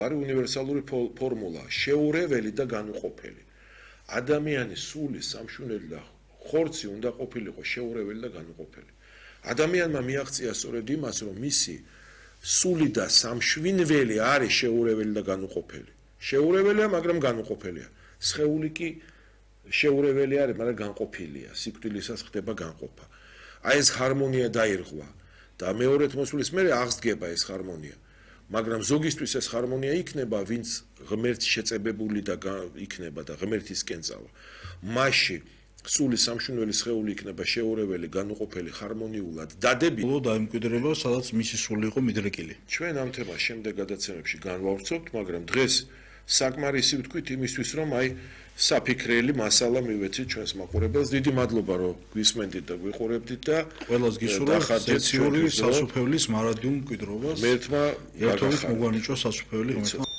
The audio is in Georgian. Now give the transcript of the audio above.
არის უნივერსალური ფორმულა, შეურეველი და განუყოფელი. ადამიანის სული სამშვენელი და ხორცი უნდა ყოფილიყო შეურეველი და განუყოფელი. ადამიანმა მიაღწია სწორედ იმას, რომ მისი სული და სამშვენელი არის შეურეველი და განუყოფელი. შეურეველია, მაგრამ განუყოფელია. სხეული კი შეურეველი არის, მაგრამ განყოფილია. სიკვდილისას ხდება განყოფა. აი ეს ჰარმონია დაირღვა და მეორედ მოსulis მერე აღსდგება ეს ჰარმონია. მაგრამ ზოგისთვის ეს ჰარმონია იქნება, ვინც ღმერთს შეწებებული და იქნება და ღმერთისკენ წავა. მასში სული სამშვენელი სხეული იქნება შეურეველი, განუყოფელი, ჰარმონიულად დადები. დაიმკვიდრება, სადაც მისი სული იყო მიდრეკილი. ჩვენ ამ თემას შემდეგ გადაცემებში განვავრცობთ, მაგრამ დღეს საკმარისი ვთქვით იმისთვის, რომ აი საფიქრელი მასალა მივეცით ჩვენს მაყურებელს. დიდი მადლობა, რომ გვისმენდით და გვიყურებდით და ყველას გისურვებთ სეციური სასუფეველის მარადიულ მკვიდრობას. მერთმა ერთობით მოგვანიჭოს სასუფეველი ღმერთმა.